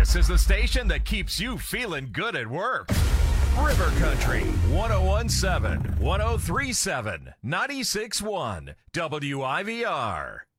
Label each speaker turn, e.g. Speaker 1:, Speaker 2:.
Speaker 1: This is the station that keeps you feeling good at work. River Country 1017, 1037, 96.1 WIVR.